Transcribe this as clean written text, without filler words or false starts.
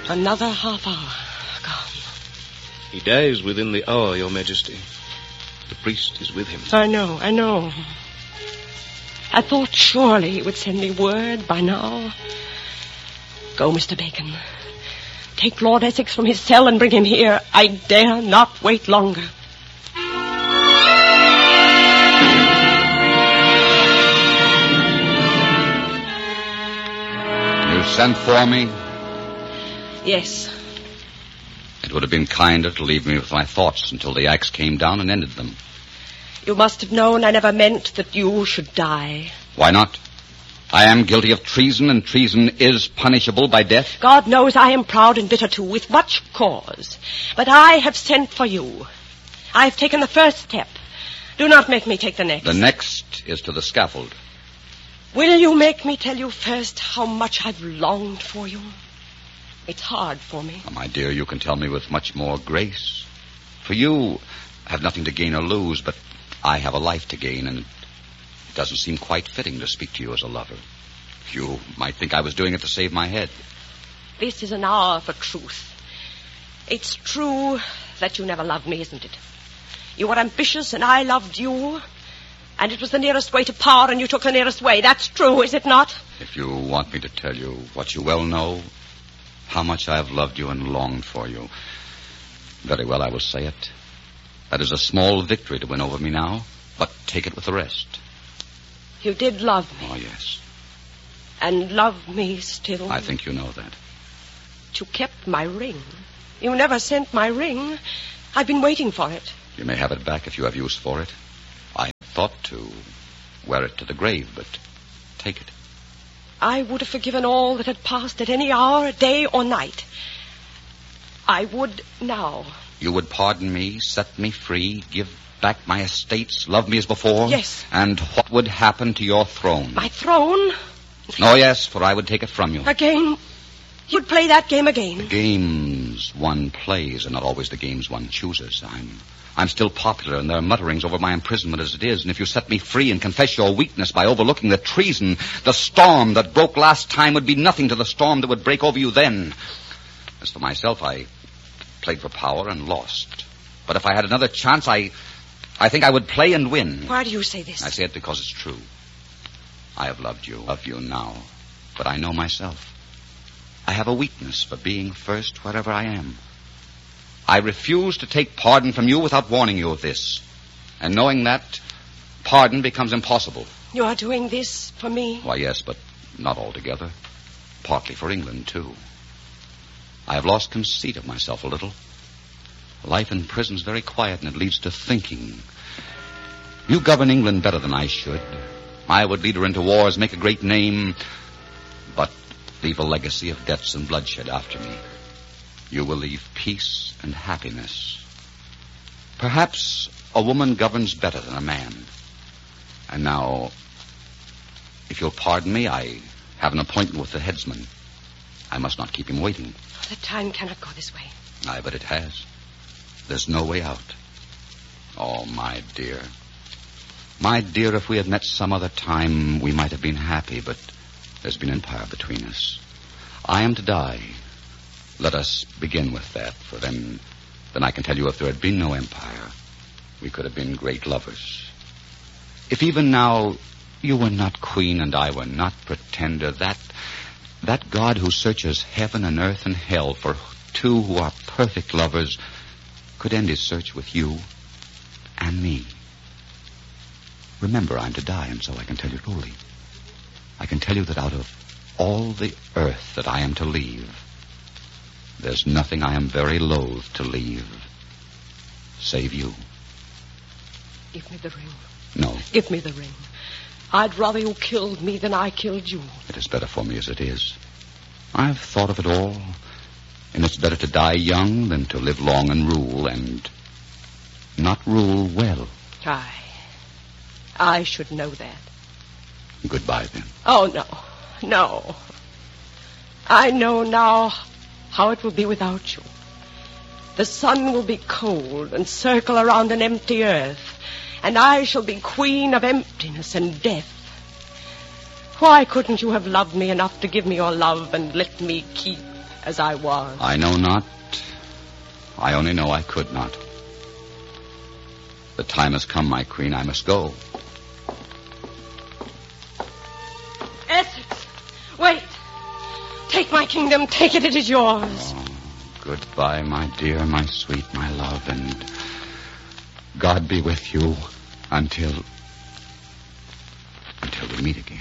Another half hour gone. He dies within the hour, Your Majesty. The priest is with him. I know. I thought surely he would send me word by now. Go, Mr. Bacon. Take Lord Essex from his cell and bring him here. I dare not wait longer. You sent for me? Yes. It would have been kinder to leave me with my thoughts until the axe came down and ended them. You must have known I never meant that you should die. Why not? I am guilty of treason, and treason is punishable by death. God knows I am proud and bitter too, with much cause. But I have sent for you. I have taken the first step. Do not make me take the next. The next is to the scaffold. Will you make me tell you first how much I've longed for you? It's hard for me. Oh, my dear, you can tell me with much more grace. For you have nothing to gain or lose, but I have a life to gain, and it doesn't seem quite fitting to speak to you as a lover. You might think I was doing it to save my head. This is an hour for truth. It's true that you never loved me, isn't it? You were ambitious and I loved you, and it was the nearest way to power and you took the nearest way. That's true, is it not? If you want me to tell you what you well know, how much I have loved you and longed for you, very well, I will say it. That is a small victory to win over me now, but take it with the rest. You did love me. Oh, yes. And love me still. I think you know that. But you kept my ring. You never sent my ring. I've been waiting for it. You may have it back if you have use for it. I thought to wear it to the grave, but take it. I would have forgiven all that had passed at any hour, day or night. I would now. You would pardon me, set me free, give back my estates, love me as before? Yes. And what would happen to your throne? My throne? Oh, yes, for I would take it from you. Again? You'd play that game again? The games one plays are not always the games one chooses. I'm still popular, and there are mutterings over my imprisonment as it is, and if you set me free and confess your weakness by overlooking the treason, the storm that broke last time would be nothing to the storm that would break over you then. As for myself, I played for power and lost. But if I had another chance, I think I would play and win. Why do you say this? I say it because it's true. I have loved you, love you now, but I know myself. I have a weakness for being first wherever I am. I refuse to take pardon from you without warning you of this. And knowing that, pardon becomes impossible. You are doing this for me? Why, yes, but not altogether. Partly for England, too. I have lost conceit of myself a little. Life in prison's very quiet, and it leads to thinking. You govern England better than I should. I would lead her into wars, make a great name, but leave a legacy of deaths and bloodshed after me. You will leave peace and happiness. Perhaps a woman governs better than a man. And now, if you'll pardon me, I have an appointment with the headsman. I must not keep him waiting. The time cannot go this way. Aye, but it has. There's no way out. Oh, my dear. My dear, if we had met some other time, we might have been happy, but there's been empire between us. I am to die. Let us begin with that, for then I can tell you if there had been no empire, we could have been great lovers. If even now you were not queen and I were not pretender, that God who searches heaven and earth and hell for two who are perfect lovers could end his search with you and me. Remember, I'm to die, and so I can tell you truly. I can tell you that out of all the earth that I am to leave, there's nothing I am very loath to leave, save you. Give me the ring. No. Give me the ring. I'd rather you killed me than I killed you. It is better for me as it is. I've thought of it all, and it's better to die young than to live long and rule, and not rule well. I should know that. Goodbye, then. Oh, no. I know now how it will be without you. The sun will be cold and circle around an empty earth, and I shall be queen of emptiness and death. Why couldn't you have loved me enough to give me your love and let me keep as I was. I know not. I only know I could not. The time has come, my queen. I must go. Essex, wait. Take my kingdom. Take it. It is yours. Oh, goodbye, my dear, my sweet, my love, and God be with you until we meet again.